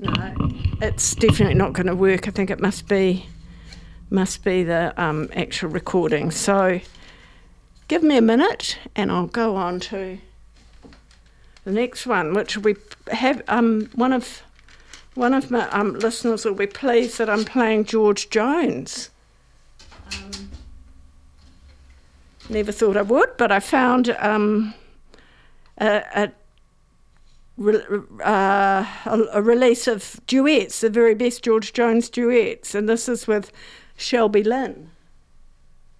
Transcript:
No, it's definitely not going to work. I think it must be the actual recording. So give me a minute and I'll go on to the next one, which we have. One of my listeners will be pleased that I'm playing George Jones. Never thought I would, but I found a release of duets, the very best George Jones duets, and this is with Shelby Lynn.